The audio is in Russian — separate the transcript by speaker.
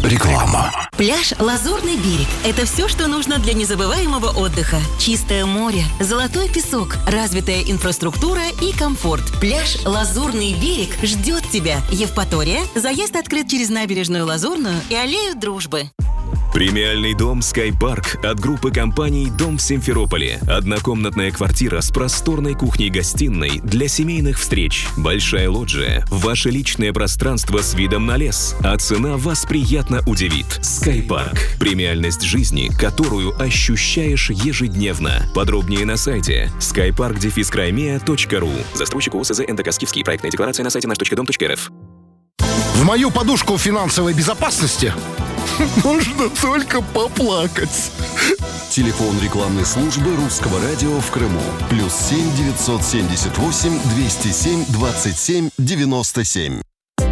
Speaker 1: Реклама.
Speaker 2: Пляж «Лазурный берег» – это все, что нужно для незабываемого отдыха. Чистое море, золотой песок, развитая инфраструктура и комфорт. Пляж «Лазурный берег» ждет тебя. Евпатория. Заезд открыт через набережную Лазурную и аллею Дружбы.
Speaker 3: Премиальный дом «Скайпарк» от группы компаний «Дом» в Симферополе. Однокомнатная квартира с просторной кухней-гостиной для семейных встреч. Большая лоджия. Ваше личное пространство с видом на лес. А цена вас приятно удивит. «Скайпарк». Премиальность жизни, которую ощущаешь ежедневно. Подробнее на сайте skypark-crimea.ru. Застройщик ОСЗ НДК «Скифский». Проектная декларация на сайте наш.дом.рф.
Speaker 1: В мою подушку финансовой безопасности нужно только поплакать.
Speaker 4: Телефон рекламной службы Русского радио в Крыму. +7 978 207 27 97.